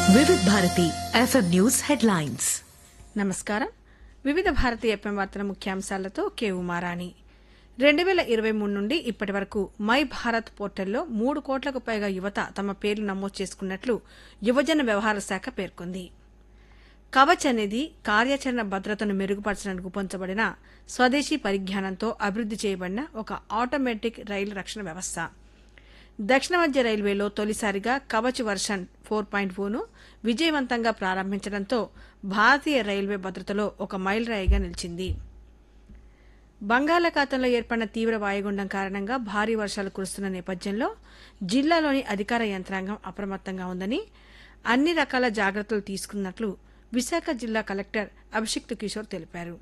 వివిధ Bharati FM news headlines. నమస్కారం. వివిధ భారతి ఎఫ్ఎం వార్తల ముఖ్యాంశాలతో కె ఉమారాణి. 2023 నుండి ఇప్పటి వరకు మై భారత్ పోర్టల్లో 3 కోట్లకు పైగా యువత తమ పేర్లు నమోదు చేసుకున్నట్లు యువజన వ్యవహారాల శాఖ పేర్కొంది. కవచ్ అనేది కార్యాచరణ భద్రతను మెరుగుపరచడానికి రూపొందించబడిన స్వదేశీ పరిజ్ఞానంతో అభివృద్ది చేయబడిన ఒక ఆటోమేటిక్ రైలు రక్షణ వ్యవస్థ. దక్షిణ మధ్య రైల్వేలో తొలిసారిగా కవచ్ వర్షన్ 4.0ను విజయవంతంగా ప్రారంభించడంతో భారతీయ రైల్వే భద్రతలో ఒక మైలురాయిగా నిలిచింది. బంగాళాఖాతంలో ఏర్పడిన తీవ్ర వాయుగుండం కారణంగా భారీ వర్షాలు కురుస్తున్న నేపథ్యంలో జిల్లాలోని అధికార యంత్రాంగం అప్రమత్తంగా ఉందని, అన్ని రకాల జాగ్రత్తలు తీసుకున్నట్లు విశాఖ జిల్లా కలెక్టర్ అభిషిక్త్ కిషోర్ తెలిపారు.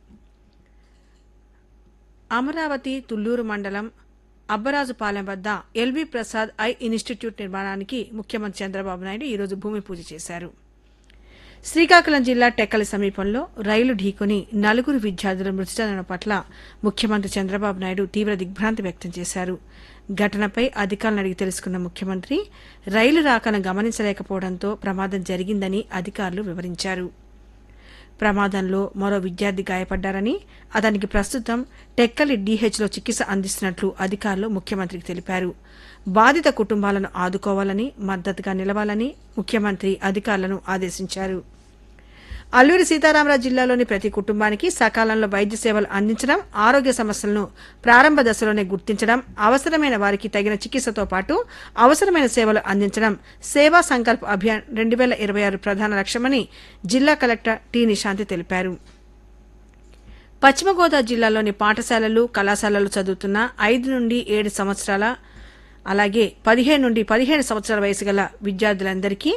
అమరావతి తుళ్లూరు మండలం అబ్బరాజుపాలెం వద్ద ఎల్వి ప్రసాద్ ఐ ఇన్స్టిట్యూట్ నిర్మాణానికి ముఖ్యమంత్రి చంద్రబాబు నాయుడు ఈరోజు భూమి పూజ చేశారు. శ్రీకాకుళం జిల్లా టెక్కలి సమీపంలో రైలు ఢీకొని 4 విద్యార్థులు మృతి చెందడం పట్ల ముఖ్యమంత్రి చంద్రబాబు నాయుడు తీవ్ర దిగ్భ్రాంతి వ్యక్తం చేశారు. ఘటనపై అధికారులను అడిగి తెలుసుకున్న ముఖ్యమంత్రి రైలు రాకను గమనించలేకపోవడంతో ప్రమాదం జరిగిందని అధికారులు వివరించారు. ప్రమాదంలో మరో విద్యార్థి గాయపడ్డారని, అతనికి ప్రస్తుతం టెక్కలి డీహెచ్లో చికిత్స అందిస్తున్నట్లు అధికారులు ముఖ్యమంత్రికి తెలిపారు. బాధిత కుటుంబాలను ఆదుకోవాలని, మద్దతుగా నిలవాలని ముఖ్యమంత్రి అధికారులను ఆదేశించారు. అల్లూరి సీతారామరాజు జిల్లాలోని ప్రతి కుటుంబానికి సకాలంలో వైద్య సేవలు అందించడం, ఆరోగ్య సమస్యలను ప్రారంభ దశలోనే గుర్తించడం, అవసరమైన వారికి తగిన చికిత్సతో పాటు అవసరమైన సేవలు అందించడం సేవా సంకల్ప్ అభియాన్ 2026 ప్రధాన లక్ష్యమని జిల్లా కలెక్టర్ టి నిశాంతి తెలిపారు. పశ్చిమ గోదావరి జిల్లాలోని పాఠశాలలు, కళాశాలలు చదువుతున్న 5 నుండి 7 సంవత్సరాల అలాగే 15 నుండి 17 సంవత్సరాల వయసు గల విద్యార్థులందరికీ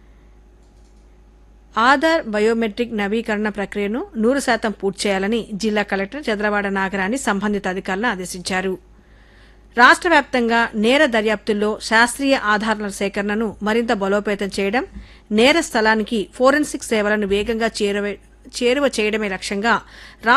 ఆధార్ బయోమెట్రిక్ నవీకరణ ప్రక్రియను 100% పూర్తి చేయాలని జిల్లా కలెక్టర్ చంద్రవాడ నాగరాణి సంబంధిత అధికారులను ఆదేశించారు. రాష్ట్ర వ్యాప్తంగా నేర దర్యాప్తుల్లో శాస్త్రీయ ఆధారాల సేకరణను మరింత బలోపేతం చేయడం, నేర స్థలానికి ఫోరెన్సిక్ సేవలను వేగంగా చేరువ చేయడమే లక్ష్యంగా